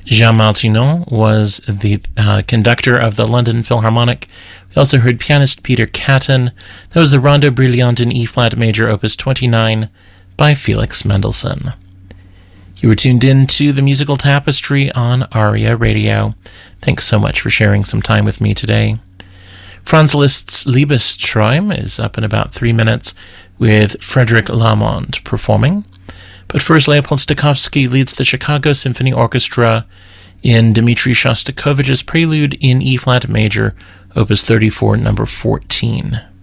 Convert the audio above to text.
Jean Martineau was the conductor of the London Philharmonic. We also heard pianist Peter Catton. That was the Rondo Brillante in E-flat major, opus 29, by Felix Mendelssohn. You were tuned in to the Musical Tapestry on ARIA Radio. Thanks so much for sharing some time with me today. Franz Liszt's Liebesträume is up in about 3 minutes with Frederick Lamond performing. But first, Leopold Stokowski leads the Chicago Symphony Orchestra in Dmitri Shostakovich's Prelude in E-flat major, opus 34, number 14.